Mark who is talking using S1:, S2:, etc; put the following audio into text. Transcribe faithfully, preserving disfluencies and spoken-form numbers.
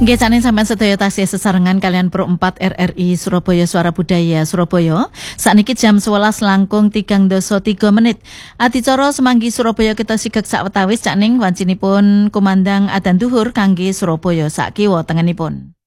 S1: Nggih saking sampean sedaya tasih sesarengan kalian Pro empat R R I Surabaya Suara Budaya Surabaya. Sakniki jam sewelas langkung tigang dasa tiga menit. Adicara semanggi Surabaya kita sigek sawetawis cak ning wancinipun kumandang adzan duhur kangge Surabaya sak kiwa tengenipun.